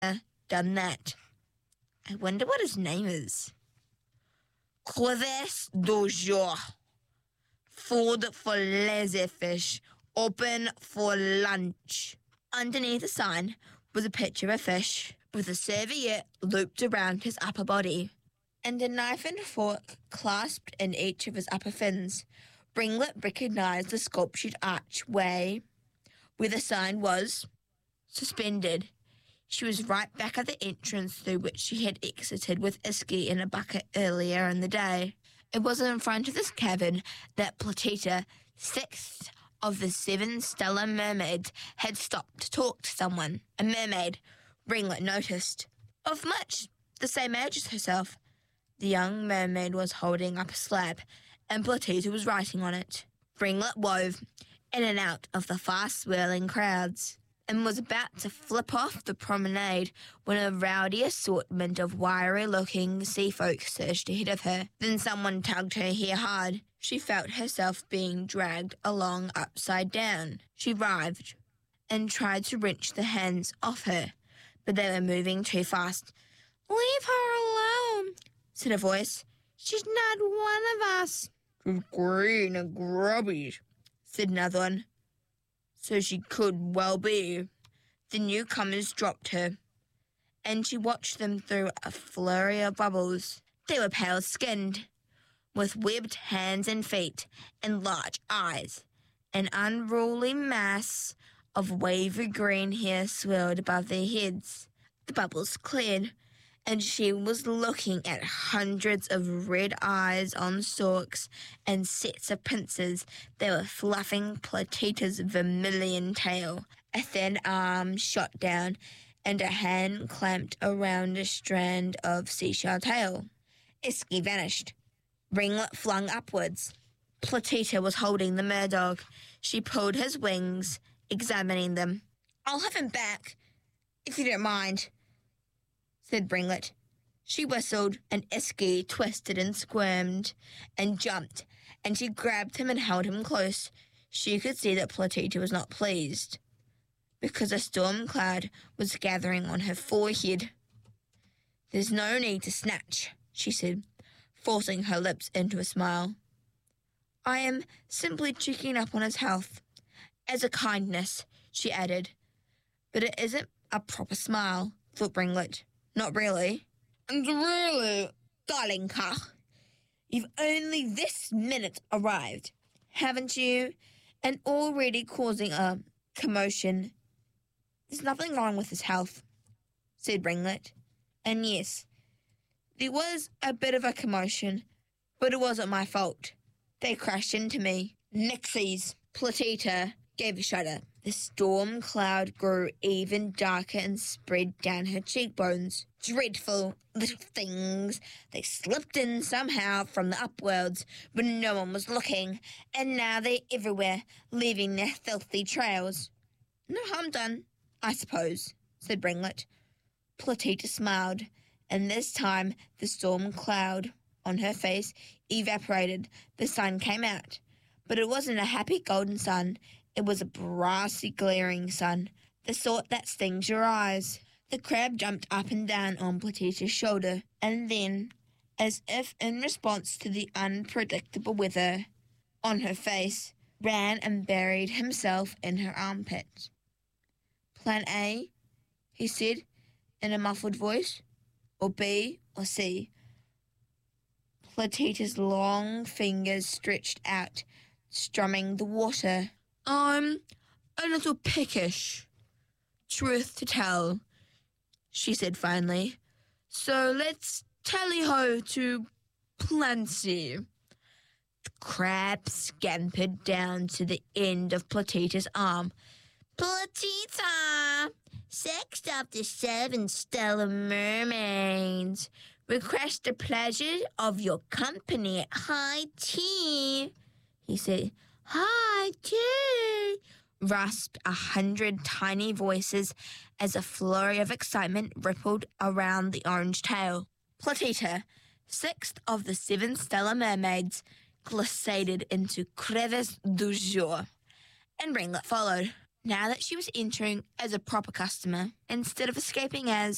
done that. I wonder what his name is. Crevasse du jour. Food for lazyfish. Open for lunch. Underneath the sign was a picture of a fish with a serviette looped around his upper body and a knife and fork clasped in each of his upper fins. Ringlet recognized the sculptured archway where the sign was suspended. She was right back at the entrance through which she had exited with Iski in a bucket earlier in the day. It was in front of this cabin that Pletita, sixth of the 7 stellar mermaids, had stopped to talk to someone. A mermaid, Ringlet noticed, of much the same age as herself. The young mermaid was holding up a slab, and Pletita was writing on it. Ringlet wove in and out of the fast-swirling crowds, and was about to flip off the promenade when a rowdy assortment of wiry-looking sea folk surged ahead of her. Then someone tugged her hair hard. She felt herself being dragged along upside down. She writhed and tried to wrench the hands off her, but they were moving too fast. "Leave her alone," said a voice. "She's not one of us." "She's green and grubby," said another one. "So she could well be." The newcomers dropped her, and she watched them through a flurry of bubbles. They were pale-skinned, with webbed hands and feet, and large eyes. An unruly mass of wavy green hair swirled above their heads. The bubbles cleared, and she was looking at hundreds of red eyes on stalks and sets of pincers that were fluffing Pletita's vermilion tail. A thin arm shot down, and a hand clamped around a strand of seashell tail. Iski vanished. Ringlet flung upwards. Pletita was holding the merdog. She pulled his wings, examining them. "I'll have him back, if you don't mind," said Ringlet. She whistled, and Iski twisted and squirmed and jumped, and she grabbed him and held him close. She could see that Pletita was not pleased, because a storm cloud was gathering on her forehead. "There's no need to snatch," she said, forcing her lips into a smile. "I am simply checking up on his health. As a kindness," she added. "But it isn't a proper smile," thought Ringlet. "Not really." "And really, darling Kach, you've only this minute arrived, haven't you? And already causing a commotion." "There's nothing wrong with his health," said Ringlet. "And yes, there was a bit of a commotion, but it wasn't my fault. They crashed into me." "Nixies!" Pletita gave a shudder. The storm cloud grew even darker and spread down her cheekbones. "Dreadful little things. They slipped in somehow from the upworlds when no one was looking, and now they're everywhere, leaving their filthy trails." "No harm done, I suppose," said Ringlet. Pletita smiled, and this time the storm cloud on her face evaporated. The sun came out, but it wasn't a happy golden sun. It was a brassy, glaring sun, the sort that stings your eyes. The crab jumped up and down on Pletita's shoulder, and then, as if in response to the unpredictable weather on her face, ran and buried himself in her armpit. "Plan A," he said in a muffled voice, "or B or C?" Pletita's long fingers stretched out, strumming the water. "I'm a little peckish, truth to tell," she said finally. "So let's tally-ho to Plan C." The crab scampered down to the end of Pletita's arm. "Pletita, sixth of the 7 stellar mermaids, request the pleasure of your company at high tea," he said. "High tea," rasped 100 tiny voices as a flurry of excitement rippled around the orange tail. Pletita, sixth of the 7 stellar mermaids, glissaded into Crevasse du jour, and Ringlet followed. Now that she was entering as a proper customer, instead of escaping as